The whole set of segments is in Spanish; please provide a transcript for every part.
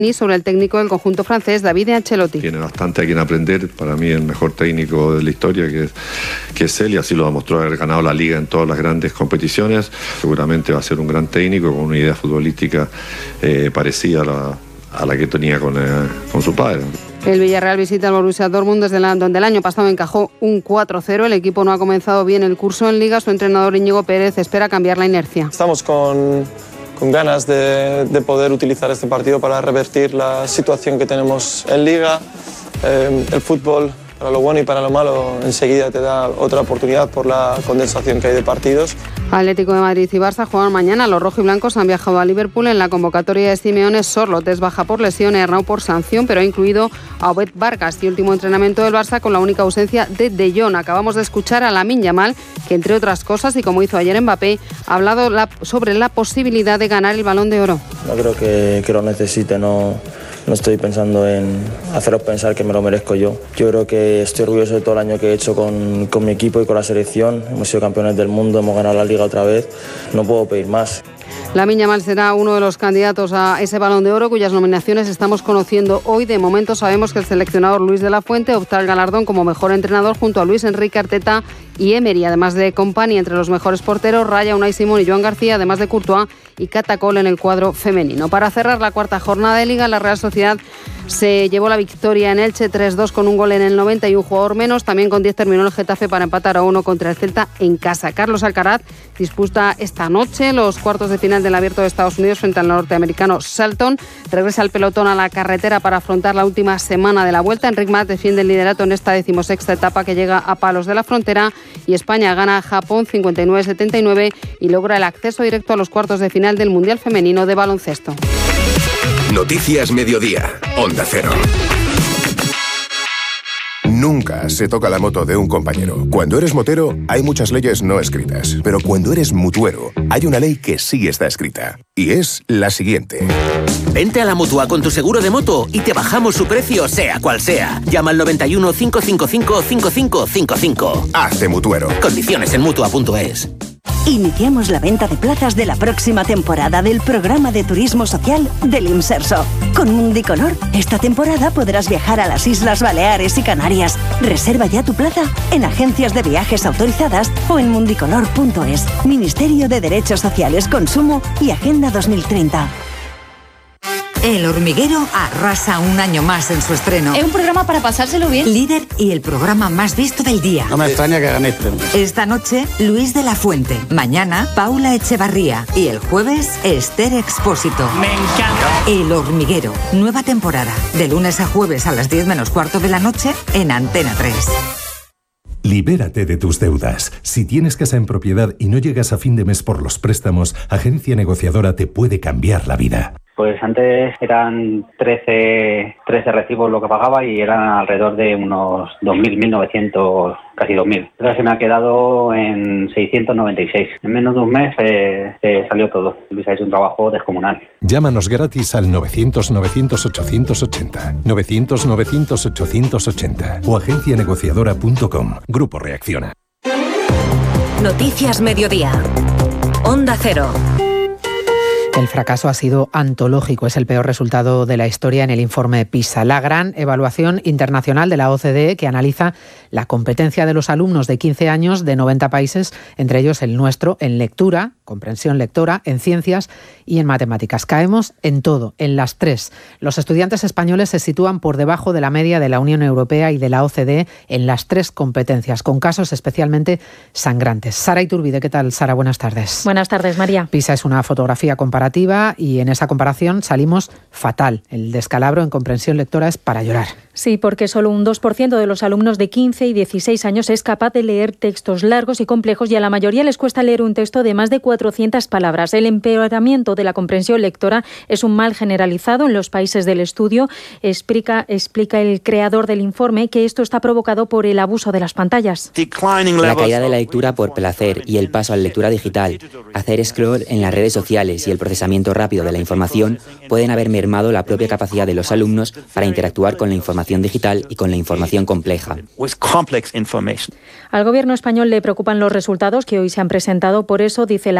y sobre el técnico del conjunto francés, David Ancelotti. Tiene bastante a quien aprender, para mí el mejor técnico de la historia que es él, y así lo demostró haber ganado la Liga en todas las grandes competiciones. Seguramente va a ser un gran técnico con una idea futbolística parecida a la que tenía con su padre. El Villarreal visita al Borussia Dortmund donde el año pasado encajó un 4-0. El equipo no ha comenzado bien el curso en Liga. Su entrenador Íñigo Pérez espera cambiar la inercia. Estamos con ganas de poder utilizar este partido para revertir la situación que tenemos en Liga. El fútbol, para lo bueno y para lo malo, enseguida te da otra oportunidad por la condensación que hay de partidos. Atlético de Madrid y Barça juegan mañana. Los rojiblancos han viajado a Liverpool. En la convocatoria de Simeone, Sorloth es baja por lesión, Arnau por sanción, pero ha incluido a Obed Vargas y último entrenamiento del Barça con la única ausencia de Jong. Acabamos de escuchar a Lamine Yamal, que entre otras cosas, y como hizo ayer Mbappé, ha hablado sobre la posibilidad de ganar el Balón de Oro. No creo que lo necesite, no estoy pensando en haceros pensar que me lo merezco yo. Yo creo que estoy orgulloso de todo el año que he hecho con mi equipo y con la selección. Hemos sido campeones del mundo, hemos ganado la Liga otra vez. No puedo pedir más. Lamine Yamal será uno de los candidatos a ese Balón de Oro, cuyas nominaciones estamos conociendo hoy. De momento sabemos que el seleccionador Luis de la Fuente opta al galardón como mejor entrenador junto a Luis Enrique, Arteta y Emery. Además de Kompany entre los mejores porteros, Raya, Unai Simón y Joan García, además de Courtois y Catacol en el cuadro femenino. Para cerrar la cuarta jornada de Liga, la Real Sociedad se llevó la victoria en Elche 3-2 con un gol en el 90 y un jugador menos. También con 10 terminó el Getafe para empatar a 1 contra el Celta en casa. Carlos Alcaraz disputa esta noche los cuartos de final del Abierto de Estados Unidos frente al norteamericano Shelton. Regresa el pelotón a la carretera para afrontar la última semana de la Vuelta. Enric Mas defiende el liderato en esta 16ª etapa que llega a Palos de la Frontera, y España gana a Japón 59-79 y logra el acceso directo a los cuartos de final del Mundial Femenino de Baloncesto. Noticias Mediodía, Onda Cero. Nunca se toca la moto de un compañero. Cuando eres motero, hay muchas leyes no escritas. Pero cuando eres mutuero, hay una ley que sí está escrita. Y es la siguiente. Vente a la Mutua con tu seguro de moto y te bajamos su precio, sea cual sea. Llama al 91 555 5555. Hazte mutuero. Condiciones en Mutua.es. Iniciamos la venta de plazas de la próxima temporada del programa de turismo social del Imserso. Con Mundicolor, esta temporada podrás viajar a las Islas Baleares y Canarias. Reserva ya tu plaza en agencias de viajes autorizadas o en mundicolor.es. Ministerio de Derechos Sociales, Consumo y Agenda 2030. El Hormiguero arrasa un año más en su estreno. Es un programa para pasárselo bien. Líder y el programa más visto del día. No me extraña que ganéis premio. Esta noche, Luis de la Fuente. Mañana, Paula Echevarría. Y el jueves, Esther Expósito. Me encanta. El Hormiguero. Nueva temporada. De lunes a jueves a las 10 menos cuarto de la noche en Antena 3. Libérate de tus deudas. Si tienes casa en propiedad y no llegas a fin de mes por los préstamos, Agencia Negociadora te puede cambiar la vida. Pues antes eran 13 recibos lo que pagaba y eran alrededor de unos 2.000, 1.900, casi 2.000. Ahora se me ha quedado en 696. En menos de un mes salió todo. Luis ha hecho un trabajo descomunal. Llámanos gratis al 900-900-880, 900-900-880 o agencianegociadora.com. Grupo Reacciona. Noticias Mediodía. Onda Cero. El fracaso ha sido antológico, es el peor resultado de la historia en el informe PISA, la gran evaluación internacional de la OCDE que analiza la competencia de los alumnos de 15 años de 90 países, entre ellos el nuestro, en lectura, comprensión lectora, en ciencias y en matemáticas. Caemos en todo, en las tres. Los estudiantes españoles se sitúan por debajo de la media de la Unión Europea y de la OCDE en las tres competencias, con casos especialmente sangrantes. Sara Iturbide, ¿qué tal, Sara? Buenas tardes. Buenas tardes, María. PISA es una fotografía comparativa y en esa comparación salimos fatal. El descalabro en comprensión lectora es para llorar. Sí, porque solo un 2% de los alumnos de 15 y 16 años es capaz de leer textos largos y complejos y a la mayoría les cuesta leer un texto de más de 400 palabras. El empeoramiento de la comprensión lectora es un mal generalizado en los países del estudio. Explica el creador del informe que esto está provocado por el abuso de las pantallas. La caída de la lectura por placer y el paso a la lectura digital, hacer scroll en las redes sociales y el procesamiento rápido de la información pueden haber mermado la propia capacidad de los alumnos para interactuar con la información digital y con la información compleja. Al gobierno español le preocupan los resultados que hoy se han presentado, por eso, dice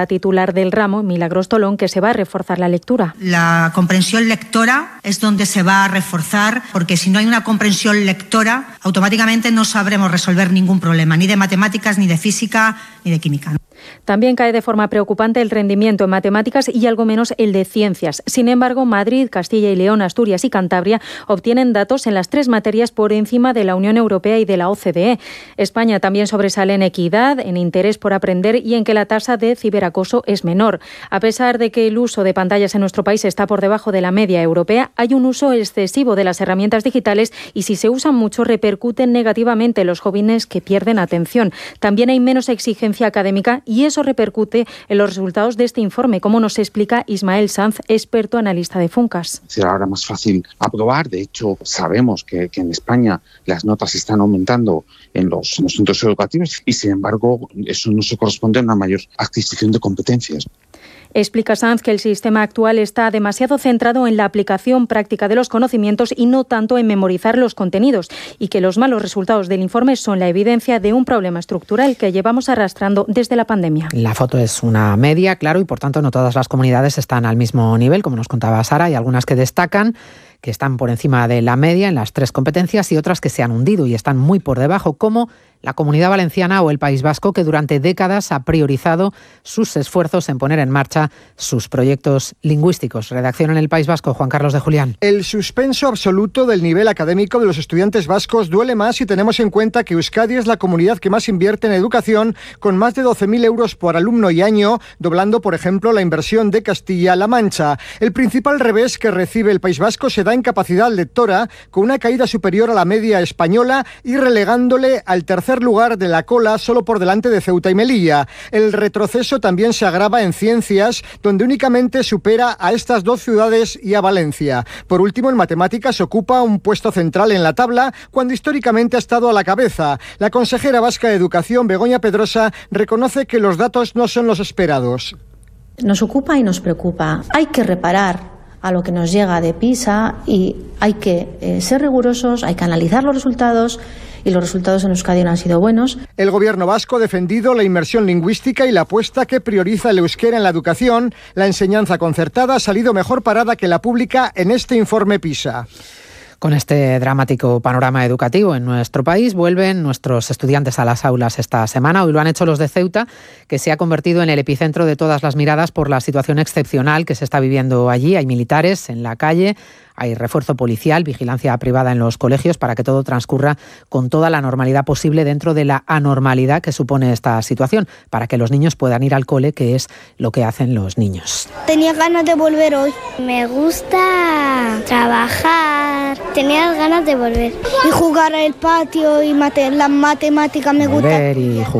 la titular del ramo, Milagros Tolón, que se va a reforzar la lectura. La comprensión lectora es donde se va a reforzar, porque si no hay una comprensión lectora, automáticamente no sabremos resolver ningún problema, ni de matemáticas, ni de física, ni de química. También cae de forma preocupante el rendimiento en matemáticas y algo menos el de ciencias. Sin embargo, Madrid, Castilla y León, Asturias y Cantabria obtienen datos en las 3 materias por encima de la Unión Europea y de la OCDE. España también sobresale en equidad, en interés por aprender y en que la tasa de ciberacoso es menor. A pesar de que el uso de pantallas en nuestro país está por debajo de la media europea, hay un uso excesivo de las herramientas digitales y si se usan mucho repercuten negativamente en los jóvenes que pierden atención. También hay menos exigencia académica y eso repercute en los resultados de este informe, como nos explica Ismael Sanz, experto analista de Funcas. Es ahora más fácil aprobar. De hecho, sabemos que en España las notas están aumentando en los centros educativos y, sin embargo, eso no se corresponde a una mayor adquisición de competencias. Explica Sanz que el sistema actual está demasiado centrado en la aplicación práctica de los conocimientos y no tanto en memorizar los contenidos, y que los malos resultados del informe son la evidencia de un problema estructural que llevamos arrastrando desde la pandemia. La foto es una media, claro, y por tanto no todas las comunidades están al mismo nivel, como nos contaba Sara. Hay algunas que destacan, que están por encima de la media en las 3 competencias y otras que se han hundido y están muy por debajo, como la Comunidad Valenciana o el País Vasco, que durante décadas ha priorizado sus esfuerzos en poner en marcha sus proyectos lingüísticos. Redacción en el País Vasco, Juan Carlos de Julián. El suspenso absoluto del nivel académico de los estudiantes vascos duele más si tenemos en cuenta que Euskadi es la comunidad que más invierte en educación, con más de 12.000 euros por alumno y año, doblando, por ejemplo, la inversión de Castilla-La Mancha. El principal revés que recibe el País Vasco se da en capacidad lectora, con una caída superior a la media española y relegándole al tercer lugar de la cola, solo por delante de Ceuta y Melilla. El retroceso también se agrava en ciencias, donde únicamente supera a estas 2 ciudades y a Valencia. Por último, en matemáticas ocupa un puesto central en la tabla, cuando históricamente ha estado a la cabeza. La consejera vasca de Educación, Begoña Pedrosa, reconoce que los datos no son los esperados. Nos ocupa y nos preocupa. Hay que reparar a lo que nos llega de PISA y hay que ser rigurosos, hay que analizar los resultados, y los resultados en Euskadi no han sido buenos. El gobierno vasco ha defendido la inmersión lingüística y la apuesta que prioriza el euskera en la educación. La enseñanza concertada ha salido mejor parada que la pública en este informe PISA. Con este dramático panorama educativo en nuestro país, vuelven nuestros estudiantes a las aulas esta semana. Hoy lo han hecho los de Ceuta, que se ha convertido en el epicentro de todas las miradas por la situación excepcional que se está viviendo allí. Hay militares en la calle, hay refuerzo policial, vigilancia privada en los colegios para que todo transcurra con toda la normalidad posible dentro de la anormalidad que supone esta situación, para que los niños puedan ir al cole, que es lo que hacen los niños. Tenía ganas de volver hoy. Me gusta trabajar. Tenía ganas de volver. Y jugar al patio y las matemáticas me gusta. Volver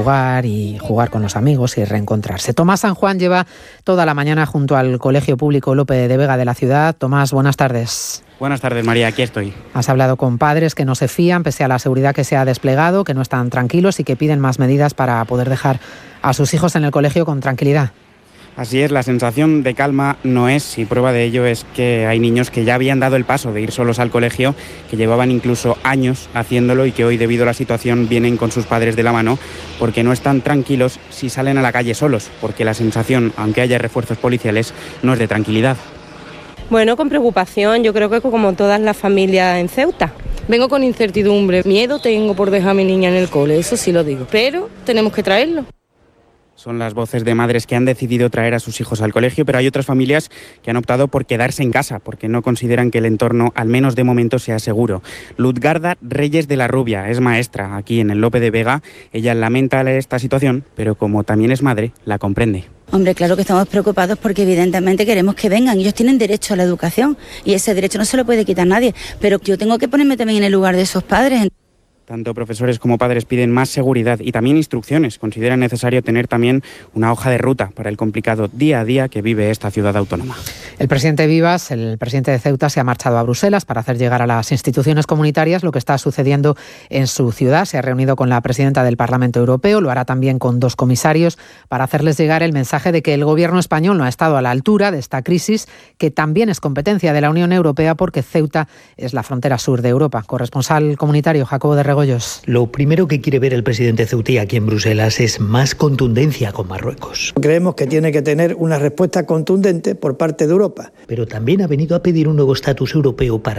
y jugar con los amigos y reencontrarse. Tomás San Juan lleva toda la mañana junto al Colegio Público Lope de Vega de la ciudad. Tomás, buenas tardes. Buenas tardes, María, aquí estoy. Has hablado con padres que no se fían pese a la seguridad que se ha desplegado, que no están tranquilos y que piden más medidas para poder dejar a sus hijos en el colegio con tranquilidad. Así es, la sensación de calma no es, y prueba de ello es que hay niños que ya habían dado el paso de ir solos al colegio, que llevaban incluso años haciéndolo y que hoy, debido a la situación, vienen con sus padres de la mano, porque no están tranquilos si salen a la calle solos, porque la sensación, aunque haya refuerzos policiales, no es de tranquilidad. Bueno, con preocupación, yo creo que como todas las familias en Ceuta. Vengo con incertidumbre, miedo tengo por dejar a mi niña en el cole, eso sí lo digo, pero tenemos que traerlo. Son las voces de madres que han decidido traer a sus hijos al colegio, pero hay otras familias que han optado por quedarse en casa, porque no consideran que el entorno, al menos de momento, sea seguro. Luzgarda Reyes de la Rubia es maestra aquí en el Lope de Vega. Ella lamenta esta situación, pero como también es madre, la comprende. Hombre, claro que estamos preocupados porque evidentemente queremos que vengan. Ellos tienen derecho a la educación y ese derecho no se lo puede quitar nadie, pero yo tengo que ponerme también en el lugar de esos padres. Tanto profesores como padres piden más seguridad y también instrucciones. Consideran necesario tener también una hoja de ruta para el complicado día a día que vive esta ciudad autónoma. El presidente Vivas, el presidente de Ceuta, se ha marchado a Bruselas para hacer llegar a las instituciones comunitarias lo que está sucediendo en su ciudad. Se ha reunido con la presidenta del Parlamento Europeo, lo hará también con 2 comisarios para hacerles llegar el mensaje de que el gobierno español no ha estado a la altura de esta crisis, que también es competencia de la Unión Europea porque Ceuta es la frontera sur de Europa. Corresponsal comunitario Jacobo de Regoyos. Regoyos. Lo primero que quiere ver el presidente ceutí aquí en Bruselas es más contundencia con Marruecos. Creemos que tiene que tener una respuesta contundente por parte de Europa. Pero también ha venido a pedir un nuevo estatus europeo para